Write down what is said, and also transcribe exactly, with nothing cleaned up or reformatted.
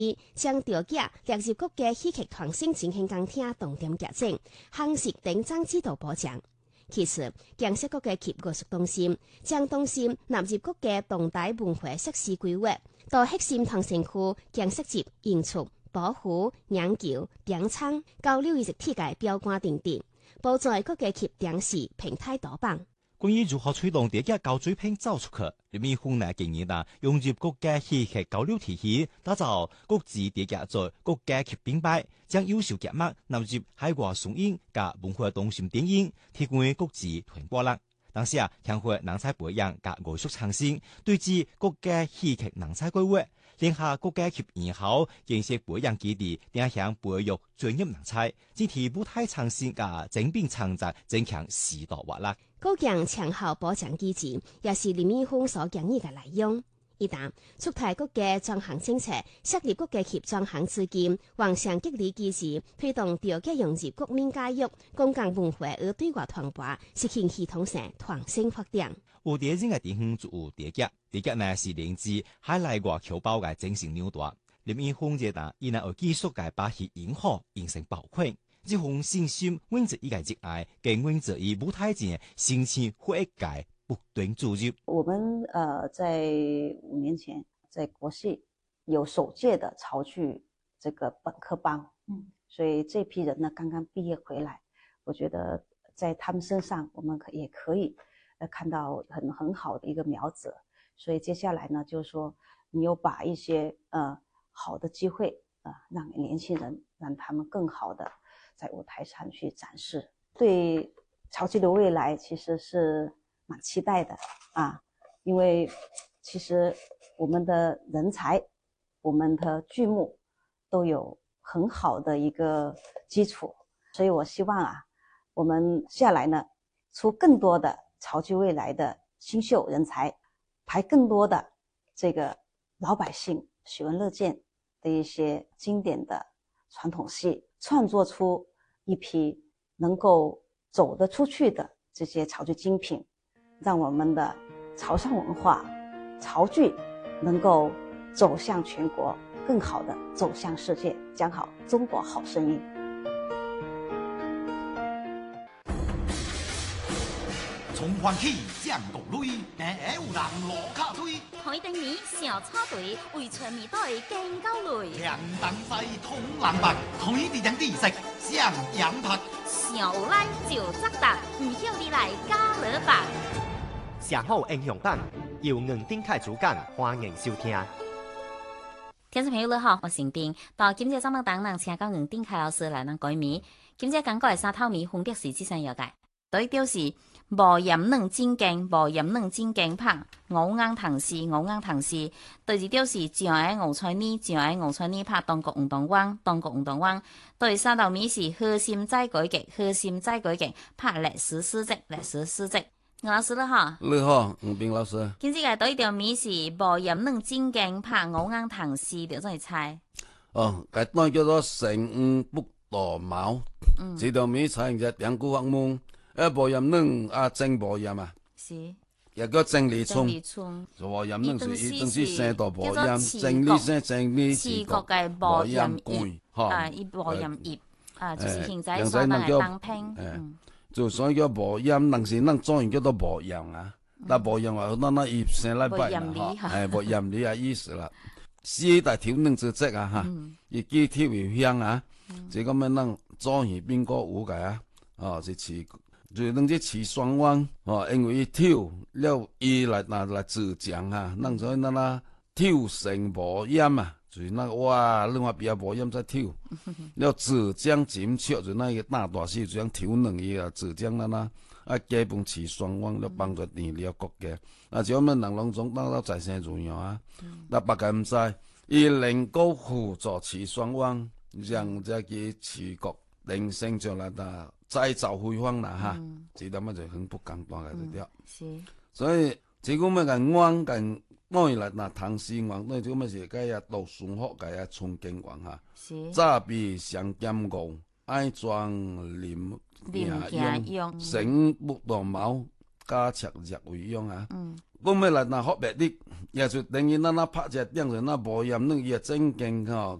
将钓价列入国家戏剧创新振兴工厅重点project夯实等长指导保障。其次，建设国家级艺术中心，将中心纳入国家当代文化设施规划，到核心创新区建设及营出、保护、研究、点仓、交流艺术体界标杆等等，补助国家级电视平台导榜。 关于如何推动电影高水平走出去，林美凤呢建议呢融入国家戏剧交流体系，打造国际电影作国家级品牌，将优秀节目纳入海外上映加文化中心电影，提供国际传播力。同时啊，强化人才培养加艺术创新，对接国家戏剧人才规划，联合国家级院校建设培养基地，定向培育专业人才，整体舞台创新加精品创作，增强时代活力。 高强强效保障机制，也是林美凤所建议嘅内容。一旦促提国家专项政策，设立国家级专项资金，完善激励机制，推动调节融入国民教育、公共文化与对外传播，实现系统性创新发展。 有啲人嘅地方就有地价，地價呢是連自海內外僑胞嘅精神紐帶。林美鳳覺得，伊能有技術嘅把佢演好，形成爆款。這份信心，穩着伊嘅熱愛，更穩着伊舞台前心情活一界不斷注入。 我們呃在五年前在國戲有首屆的潮劇這個本科班，嗯，所以這批人呢剛剛畢業回來，我覺得在他們身上我們可也可以呃看到很很好的一個苗子。所以接下來呢，就是說你有把一些呃好的機會啊、呃，讓年輕人讓他們更好的在舞台上去展示。對潮劇的未來其實是蠻期待的啊，因為其實我們的人才，我們的劇目都有很好的一個基礎，所以我希望啊，我們下來呢，出更多的潮劇未來的新秀人才，排更多的這個老百姓喜聞樂見的一些經典的傳統戲，創作出一批能夠走得出去的這些潮劇精品，讓我們的潮汕文化、潮劇能夠走向全國，更好的走向世界，講好中國好聲音。 從歡喜降國淚，但有人落卡推。 海丁面小叉隊為全面隊勁交累。 強等西通藍白，推啲人啲食上羊拍。 小拉就責達，唔曉你來加勒白。 上好英雄版由吳丁凱主講，歡迎收聽。 聽眾朋友你好，我是丁。到今日節目當中，請到吳丁凱老師來咱改名。今日講過係三套米風格是之上有嘅，對表示。無鹽卵真勁，無鹽卵真勁拍，五硬糖絲，五硬糖絲。第二條是上海五川呢，上海五川呢拍中國運動灣，中國運動灣。第三道米是核心再改革，核心再改革拍歷史史跡，歷史史跡。吳老師你好， 你好，吳斌老師。 今次嘅第一條米是無鹽卵真勁拍，五硬糖絲，條種係菜。 哦，個單叫做成五不多毛，嗯，這條米採用隻兩股黃木。誒，無鹽卵啊，蒸無鹽啊，是，又叫蒸梨葱，無鹽卵是伊當時生到無鹽，蒸梨生蒸梨刺角嘅無鹽乾， 啊，伊無鹽葉，啊，就是現在所講嘅當拼，嗯， 就所以叫無鹽，當時咱做完叫做無鹽啊，但無鹽話咱那葉生禮拜啦，嚇，誒，無鹽梨啊意思啦，四大條卵之質啊，嚇，伊幾條又香啊，就咁樣咱做完邊個有嘅啊，哦，是刺。就咱這刺雙灣哦，因為伊挑了伊來拿來自強啊，咱所以咱啦挑成無鹽啊，就是那哇，另外邊無鹽再挑，了自強真巧，就那個大大細就樣挑兩伊啊，自強咱啦啊，基本刺雙灣了幫助治療國家，啊，就我們人攏總當到在生如樣啊，那別個唔知，伊能夠輔助刺雙灣，讓這個刺國能生上來的。再造輝煌啦哈，這點乜就很不簡單嘅一條。是，所以這個乜嘅王跟愛來嗱唐詩王，對這個乜是個呀杜順福個呀春景王哈。是。早比上劍傲，愛裝林林家勇，成不多毛， 加强热为用啊。 嗯， 讲要来若学白的，也就等于咱那拍一点人那无盐，那也正经吼，